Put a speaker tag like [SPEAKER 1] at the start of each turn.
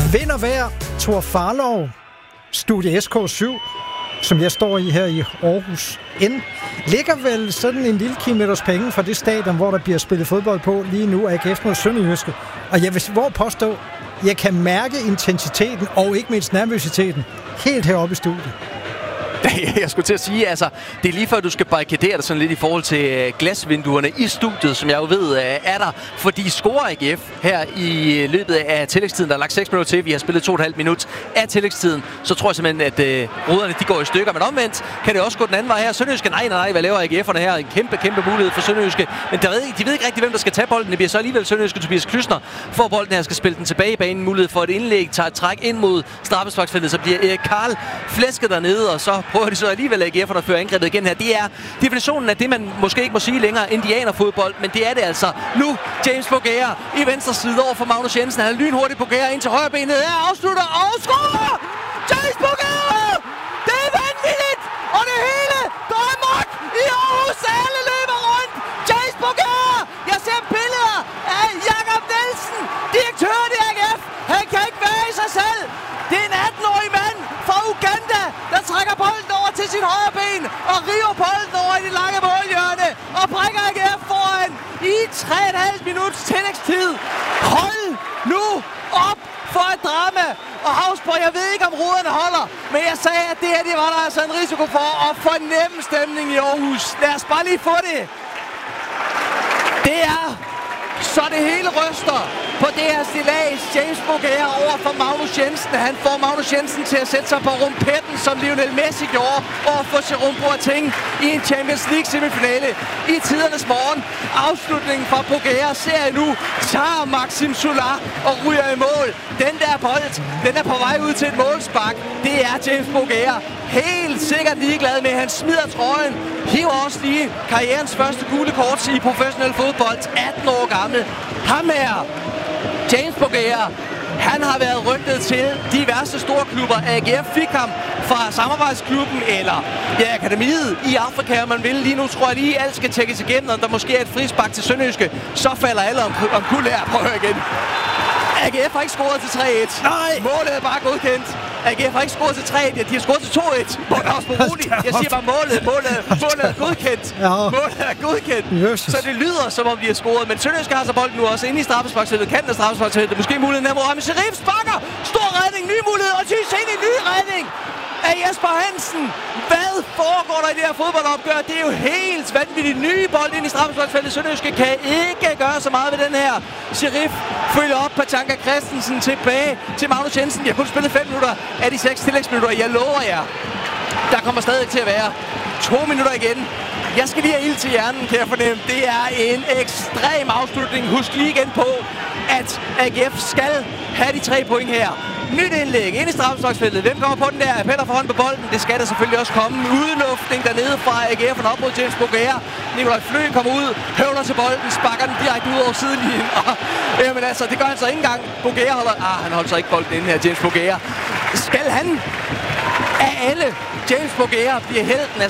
[SPEAKER 1] Vind og vejr, Thor Farlov, Studie SK7, som jeg står i her i Aarhus N, ligger vel sådan en lille kilometers penge fra det stadion, hvor der bliver spillet fodbold på lige nu, AGF mod Sønderjyske. Og jeg vil påstå, jeg kan mærke intensiteten og ikke mindst nervøsiteten helt heroppe i studiet.
[SPEAKER 2] Jeg skulle til at sige, altså, det er lige før, du skal barrikadere dig sådan lidt i forhold til glasvinduerne i studiet, som jeg jo ved er der. Fordi scorer AGF her i løbet af tillægstiden, der er lagt 6 minutter til, vi har spillet 2,5 minutter af tillægstiden, så tror jeg simpelthen, at ruderne de går i stykker. Men omvendt kan det også gå den anden vej her. Sønderjyske, nej, hvad laver AGF'erne her? En kæmpe mulighed for Sønderjyske. Men de ved ikke rigtig, hvem der skal tage bolden. Det bliver så alligevel Sønderjyske. Tobias Klysner får bolden her, skal spille den tilbage i banen. Mulighed for et indlæg, tager et træk ind mod straffesparksfeltet, så bliver Erik Karl flæsket dernede, og så prøver de så alligevel AGF'erne at føre angrebet igen her. Det er definitionen af det, man måske ikke må sige længere, indianerfodbold, men det er det altså. Nu James Bougere i venstre side over for Magnus Jensen. Han er lynhurtig. Bougere ind til højre benet. Her afslutter og scorer! James Bougere! Det er vanvittigt! Og det hele går amok i Aarhus. Alle løber rundt. James Bougere! Jeg ser billeder af Jakob Nielsen, direktøren i AGF. Han kan ikke være i sig selv. Det er en 18-årig mand fra Uganda, der trækker bolden over til sit højre ben og river bolden over i det lange målhjørne og bringer AGF foran i 3,5 minutters tillægstid. Hold nu op for et drama! Og Havsborg, jeg ved ikke om ruderne holder, men jeg sagde, at det her det var der altså en risiko for at fornemme stemning i Aarhus. Lad os bare lige få det. Det er så det hele ryster på det her stillads. James Bougere over for Magnus Jensen. Han får Magnus Jensen til at sætte sig på rumpetten, som Lionel Messi gjorde, og få Jerome Boateng i en Champions League semifinale i tidernes morgen. Afslutningen fra Bougere ser jeg nu, tager Maxim Solar og ryger i mål. Den der bold, den er på vej ud til et målspark. Det er James Bougere helt sikkert ligeglad med. Han smider trøjen, hiver også lige karrierens første gule kort i professionel fodbold. 18 år gammel. Ham her, James Bougere, han har været rygtet til diverse store klubber. AGF fik ham fra samarbejdsklubben eller akademiet i Afrika, man vil. Lige nu tror jeg lige, alt skal tjekkes igennem, og der måske er et frispark til Sønderjyske. Så falder alle om kul her. Prøv at høre igen. AGF har ikke scoret til 3-1.
[SPEAKER 1] Nej!
[SPEAKER 2] Målet er bare godkendt. AGF har ikke scoret til 3-1. De har scoret til 2-1. Jeg siger bare målet er godkendt. Ja. Målet er godkendt.
[SPEAKER 1] Jesus.
[SPEAKER 2] Så det lyder, som om de har scoret. Men Sønderjyske har så bolden nu også inde i straffesparksfeltet. Kanten af straffesparksfeltet. Måske muligheden er Mohamed Sharif sparker. Stor redning, ny mulighed. Og Tys ind i ny redning af Jesper Hansen. Hvad foregår der i det her fodboldopgør? Det er jo helt vanvittigt. Nye bold ind i straffesparksfeltet. Sønderjyske kan ikke gøre så meget ved den her. Sharif følger op på Tanka Christensen tilbage til Magnus Jensen. Jeg har kun spillet 5 minutter af de 6 tillægsminutter. Jeg lover jer, der kommer stadig til at være 2 minutter igen. Jeg skal lige have ild til hjernen, kan jeg fornemme. Det er en ekstrem afslutning. Husk lige igen på, at AGF skal have de 3 point her. Nyt indlæg ind i straffesparksfeltet. Hvem kommer på den der? Peller for hånd på bolden. Det skal der selvfølgelig også komme. Udluftning dernede fra AGF'erne op mod James Bougere. Nikolaj Flø kommer ud, høvler til bolden, sparker den direkte ud over sidelinjen. Og jamen altså, det gør han så ikke engang. Bougere holder... han holder så ikke bolden inde her, James Bougere. Skal han af alle James Bougere bliver helten af